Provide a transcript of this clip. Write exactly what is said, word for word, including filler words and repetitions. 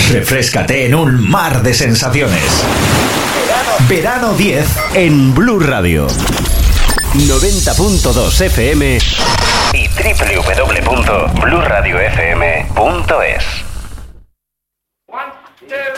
Refréscate en un mar de sensaciones. Verano diez en Blue Radio. noventa punto dos F M y doble u doble u doble u punto blue radio f m punto es. One, two.